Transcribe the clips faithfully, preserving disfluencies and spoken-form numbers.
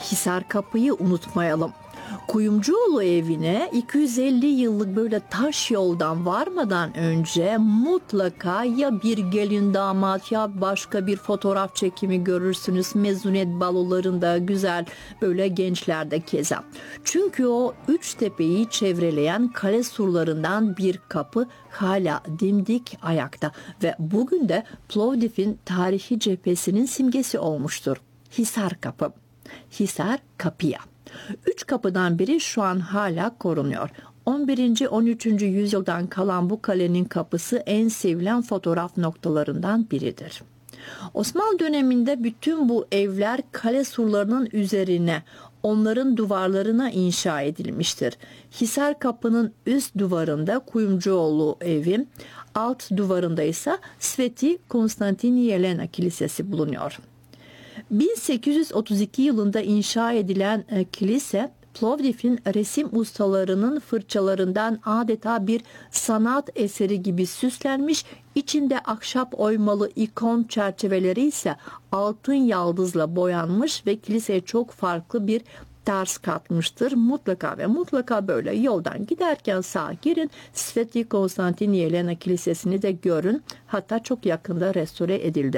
Hisar Kapı'yı unutmayalım. Kuyumcuoğlu evine iki yüz elli yıllık böyle taş yoldan varmadan önce mutlaka ya bir gelin damat ya başka bir fotoğraf çekimi görürsünüz. Mezuniyet balolarında güzel böyle gençlerde keza. Çünkü o üç tepeyi çevreleyen kale surlarından bir kapı hala dimdik ayakta ve bugün de Plovdiv'in tarihi cephesinin simgesi olmuştur. Hisar Kapı. Hisar Kapıya. Üç kapıdan biri şu an hala korunuyor. on birinci on üçüncü yüzyıldan kalan bu kalenin kapısı en sevilen fotoğraf noktalarından biridir. Osmanlı döneminde bütün bu evler kale surlarının üzerine, onların duvarlarına inşa edilmiştir. Hisar Kapı'nın üst duvarında Kuyumcuoğlu evi, alt duvarında ise Sveti Konstantini Yelena Kilisesi bulunuyor. bin sekiz yüz otuz iki yılında inşa edilen e, kilise Plovdiv'in resim ustalarının fırçalarından adeta bir sanat eseri gibi süslenmiş, içinde ahşap oymalı ikon çerçeveleri ise altın yaldızla boyanmış ve kiliseye çok farklı bir tarz katmıştır. Mutlaka ve mutlaka böyle yoldan giderken sağa girin, Sveti Konstantini Yelena Kilisesi'ni de görün. Hatta çok yakında restore edildi.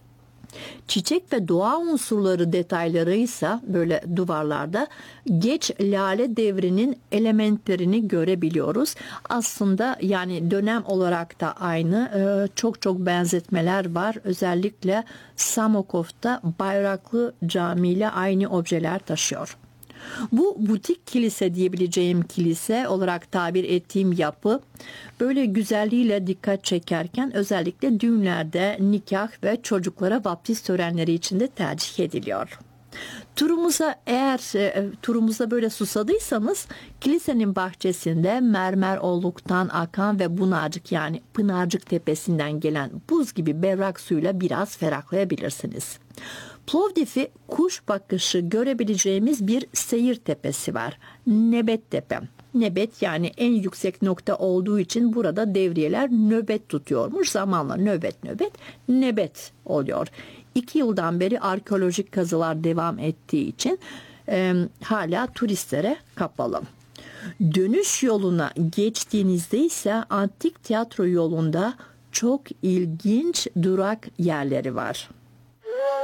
Çiçek ve doğa unsurları detayları ise böyle duvarlarda geç Lale devrinin elementlerini görebiliyoruz. Aslında yani dönem olarak da aynı, çok çok benzetmeler var. Özellikle Samokov'da Bayraklı Cami ile aynı objeler taşıyor. Bu butik kilise diyebileceğim kilise olarak tabir ettiğim yapı böyle güzelliğiyle dikkat çekerken özellikle düğünlerde, nikah ve çocuklara vaftiz törenleri için de tercih ediliyor. Turumuza eğer e, turumuza böyle susadıysanız kilisenin bahçesinde mermer olluktan akan ve Bunacık yani Pınarcık Tepesi'nden gelen buz gibi berrak suyla biraz ferahlayabilirsiniz. Plovdiv'i kuş bakışı görebileceğimiz bir seyir tepesi var. Nebet Tepe. Nebet yani en yüksek nokta olduğu için burada devriyeler nöbet tutuyormuş. Zamanla nöbet nöbet nebet oluyor. İki yıldan beri arkeolojik kazılar devam ettiği için e, hala turistlere kapalı. Dönüş yoluna geçtiğinizde ise antik tiyatro yolunda çok ilginç durak yerleri var.